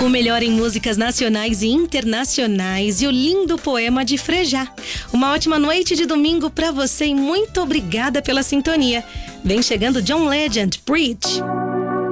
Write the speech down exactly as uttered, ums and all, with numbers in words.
O melhor em músicas nacionais e internacionais e o lindo poema de Frejá. Uma ótima noite de domingo pra você e muito obrigada pela sintonia. Vem chegando John Legend, Preach.